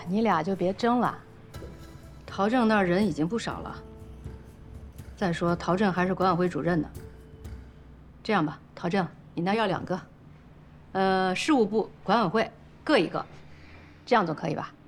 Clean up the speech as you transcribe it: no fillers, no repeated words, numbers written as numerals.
你俩就别争了。 陶正那儿人已经不少了。再说陶正还是管委会主任呢。这样吧，陶正，你那要2个，事务部、管委会各1个，这样总可以吧？